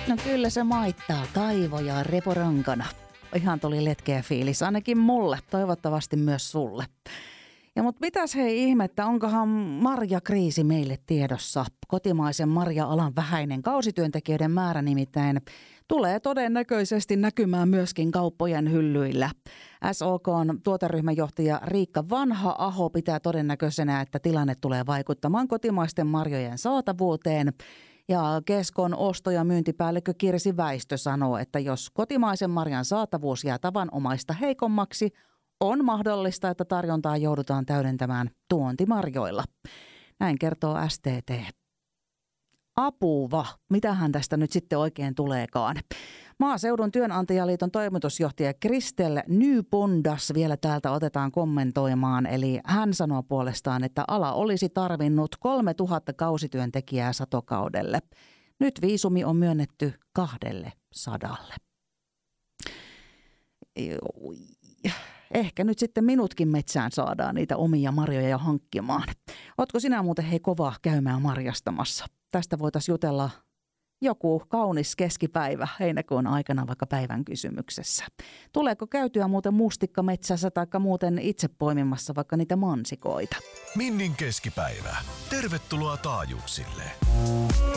No kyllä se maittaa kaivoja reporankana. Ihan tuli letkeä fiilis, ainakin mulle, toivottavasti myös sulle. Ja mut mitäs hei ihmettä, onkohan marjakriisi meille tiedossa? Kotimaisen marja-alan vähäinen kausityöntekijöiden määrä nimittäin tulee todennäköisesti näkymään myöskin kauppojen hyllyillä. SOK:n tuoteryhmäjohtaja Riikka Vanha-Aho pitää todennäköisenä, että tilanne tulee vaikuttamaan kotimaisten marjojen saatavuuteen. Ja Keskon osto- ja myyntipäällikkö Kirsi Väistö sanoo, että jos kotimaisen marjan saatavuus jää tavanomaista heikommaksi, on mahdollista, että tarjontaa joudutaan täydentämään tuontimarjoilla. Näin kertoo STT. Apuva, mitähän tästä nyt sitten oikein tuleekaan? Maaseudun työnantajaliiton toimitusjohtaja Kristel Nypondas vielä täältä otetaan kommentoimaan. Eli hän sanoo puolestaan, että ala olisi tarvinnut 3000 kausityöntekijää satokaudelle. Nyt viisumi on myönnetty 200. Ehkä nyt sitten minutkin metsään saadaan niitä omia marjoja hankkimaan. Ootko sinä muuten hei kova käymään marjastamassa? Tästä voitaisiin jutella joku kaunis keskipäivä heinäkuun aikana vaikka päivän kysymyksessä. Tuleeko käytyä muuten mustikkametsässä tai muuten itse poimimassa vaikka niitä mansikoita? Minnin keskipäivä. Tervetuloa taajuuksille.